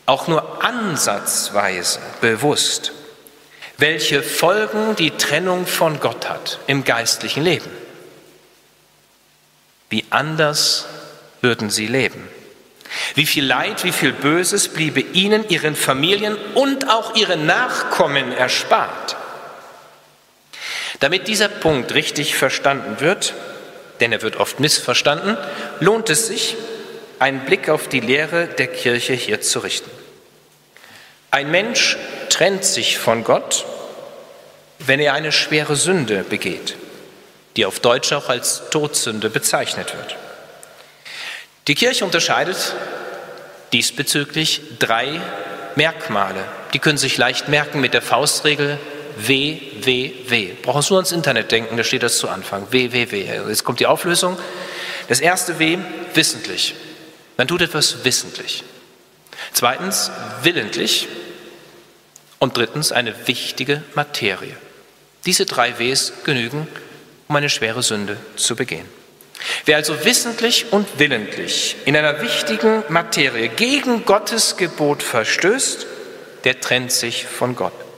auch nur ansatzweise bewusst, welche Folgen die Trennung von Gott hat im geistlichen Leben, wie anders würden sie leben. Wie viel Leid, wie viel Böses bliebe ihnen, ihren Familien und auch ihren Nachkommen erspart. Damit dieser Punkt richtig verstanden wird, denn er wird oft missverstanden, lohnt es sich, einen Blick auf die Lehre der Kirche hier zu richten. Ein Mensch trennt sich von Gott, wenn er eine schwere Sünde begeht, die auf Deutsch auch als Todsünde bezeichnet wird. Die Kirche unterscheidet diesbezüglich 3 Merkmale. Die können sich leicht merken mit der Faustregel W, W, W. Brauchen nur ans Internet denken, da steht das zu Anfang. W, W, W. Jetzt kommt die Auflösung. Das erste W, wissentlich. Man tut etwas wissentlich. Zweitens, willentlich. Und drittens, eine wichtige Materie. Diese 3 Ws genügen, um eine schwere Sünde zu begehen. Wer also wissentlich und willentlich in einer wichtigen Materie gegen Gottes Gebot verstößt, der trennt sich von Gott.